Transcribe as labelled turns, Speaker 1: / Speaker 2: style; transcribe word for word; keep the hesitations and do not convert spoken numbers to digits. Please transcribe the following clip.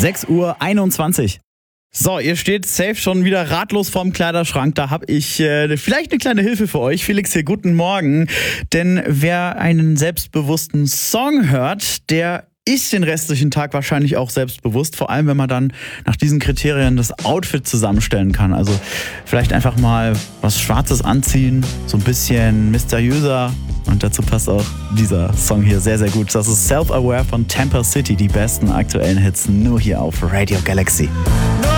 Speaker 1: sechs Uhr einundzwanzig. So, ihr steht safe schon wieder ratlos vorm Kleiderschrank. Da habe ich äh, vielleicht eine kleine Hilfe für euch. Felix hier, guten Morgen. Denn wer einen selbstbewussten Song hört, der ist den restlichen Tag wahrscheinlich auch selbstbewusst. Vor allem, wenn man dann nach diesen Kriterien das Outfit zusammenstellen kann. Also vielleicht einfach mal was Schwarzes anziehen, so ein bisschen mysteriöser. Und dazu passt auch dieser Song hier sehr, sehr gut. Das ist Self-Aware von Temper City. Die besten aktuellen Hits nur hier auf Radio Galaxy.